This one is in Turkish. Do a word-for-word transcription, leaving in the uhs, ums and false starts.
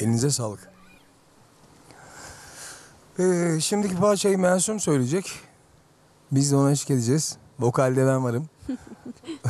Elinize sağlık. Ee, şimdiki parçayı Mensum söyleyecek. Biz de ona eşlik edeceğiz. Vokalde ben varım.